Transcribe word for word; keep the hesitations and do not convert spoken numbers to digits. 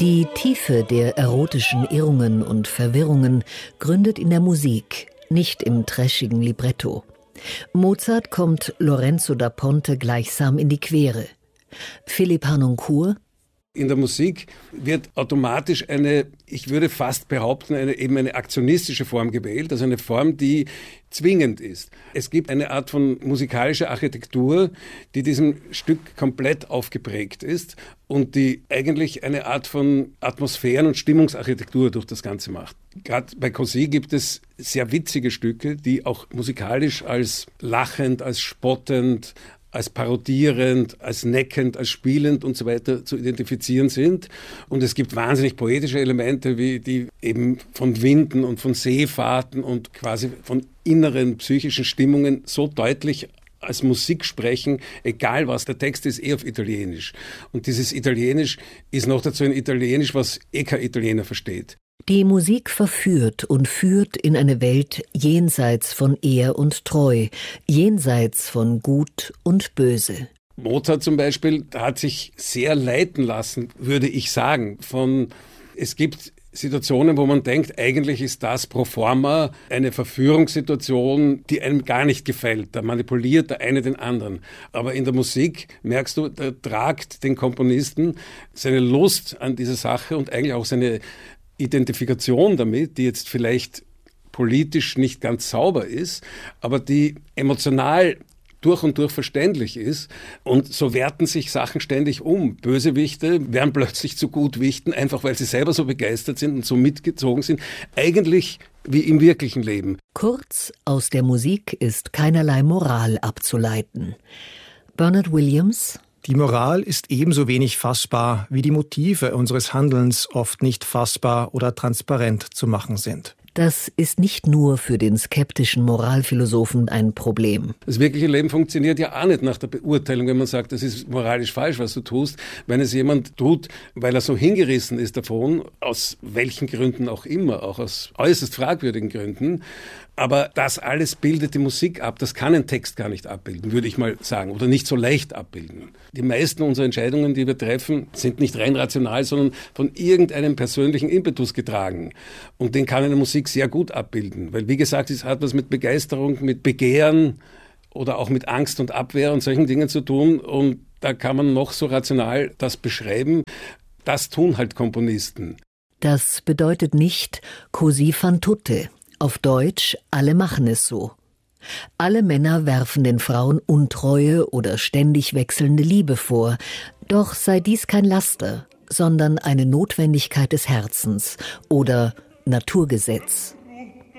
Die Tiefe der erotischen Irrungen und Verwirrungen gründet in der Musik, nicht im trashigen Libretto. Mozart kommt Lorenzo da Ponte gleichsam in die Quere. Philipp Harnoncourt: In der Musik wird automatisch eine, ich würde fast behaupten, eine, eben eine aktionistische Form gewählt, also eine Form, die zwingend ist. Es gibt eine Art von musikalischer Architektur, die diesem Stück komplett aufgeprägt ist und die eigentlich eine Art von Atmosphären- und Stimmungsarchitektur durch das Ganze macht. Gerade bei Cosi gibt es sehr witzige Stücke, die auch musikalisch als lachend, als spottend, als parodierend, als neckend, als spielend und so weiter zu identifizieren sind. Und es gibt wahnsinnig poetische Elemente, wie die eben von Winden und von Seefahrten und quasi von inneren psychischen Stimmungen so deutlich als Musik sprechen, egal was. Der Text ist eh auf Italienisch. Und dieses Italienisch ist noch dazu ein Italienisch, was eh kein Italiener versteht. Die Musik verführt und führt in eine Welt jenseits von Ehr und Treu, jenseits von Gut und Böse. Mozart zum Beispiel hat sich sehr leiten lassen, würde ich sagen, von, es gibt Situationen, wo man denkt, eigentlich ist das pro forma eine Verführungssituation, die einem gar nicht gefällt. Da manipuliert der eine den anderen. Aber in der Musik merkst du, da tragt den Komponisten seine Lust an dieser Sache und eigentlich auch seine Identifikation damit, die jetzt vielleicht politisch nicht ganz sauber ist, aber die emotional durch und durch verständlich ist. Und so werten sich Sachen ständig um. Bösewichte werden plötzlich zu Gutwichten, einfach weil sie selber so begeistert sind und so mitgezogen sind. Eigentlich wie im wirklichen Leben. Kurz, aus der Musik ist keinerlei Moral abzuleiten. Bernard Williams: Die Moral ist ebenso wenig fassbar, wie die Motive unseres Handelns oft nicht fassbar oder transparent zu machen sind. Das ist nicht nur für den skeptischen Moralphilosophen ein Problem. Das wirkliche Leben funktioniert ja auch nicht nach der Beurteilung, wenn man sagt, das ist moralisch falsch, was du tust. Wenn es jemand tut, weil er so hingerissen ist davon, aus welchen Gründen auch immer, auch aus äußerst fragwürdigen Gründen. Aber das alles bildet die Musik ab. Das kann ein Text gar nicht abbilden, würde ich mal sagen, oder nicht so leicht abbilden. Die meisten unserer Entscheidungen, die wir treffen, sind nicht rein rational, sondern von irgendeinem persönlichen Impetus getragen. Und den kann eine Musik sehr gut abbilden. Weil, wie gesagt, es hat was mit Begeisterung, mit Begehren oder auch mit Angst und Abwehr und solchen Dingen zu tun. Und da kann man noch so rational das beschreiben. Das tun halt Komponisten. Das bedeutet nicht così fan tutte. Auf Deutsch, alle machen es so. Alle Männer werfen den Frauen Untreue oder ständig wechselnde Liebe vor. Doch sei dies kein Laster, sondern eine Notwendigkeit des Herzens oder Naturgesetz.